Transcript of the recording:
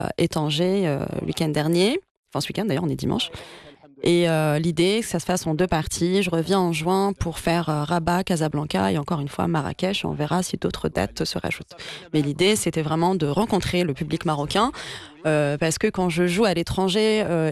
et Tanger le week-end dernier. Enfin, ce week-end d'ailleurs, on est dimanche. Et l'idée, c'est que ça se fasse en 2 parties. Je reviens en juin pour faire Rabat, Casablanca et encore une fois Marrakech. On verra si d'autres dates se rajoutent. Mais l'idée, c'était vraiment de rencontrer le public marocain parce que quand je joue à l'étranger